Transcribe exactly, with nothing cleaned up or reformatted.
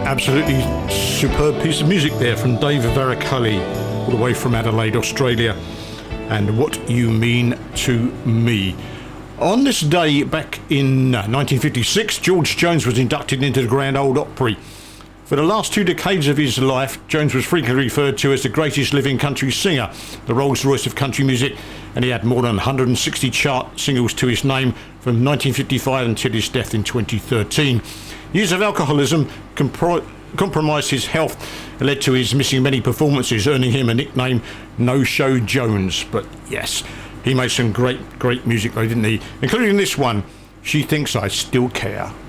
Absolutely superb piece of music there from Dave Varicalli, all the way from Adelaide, Australia, and What You Mean to Me. On this day back in nineteen fifty-six, George Jones was inducted into the Grand Ole Opry. For the last two decades of his life, Jones was frequently referred to as the greatest living country singer, the Rolls Royce of country music, and he had more than one hundred sixty chart singles to his name from nineteen fifty-five until his death in twenty thirteen. Years of alcoholism compro- compromised his health and led to his missing many performances, earning him a nickname No Show Jones. But yes, he made some great, great music though, didn't he? Including this one, She Thinks I Still Care.